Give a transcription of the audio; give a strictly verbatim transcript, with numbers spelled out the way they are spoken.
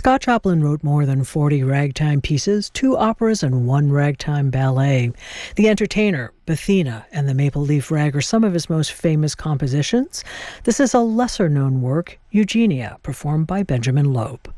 Scott Joplin wrote more than forty ragtime pieces, two operas, and one ragtime ballet. The Entertainer, Bethina, and the Maple Leaf Rag are some of his most famous compositions. This is a lesser-known work, Eugenia, performed by Benjamin Loeb.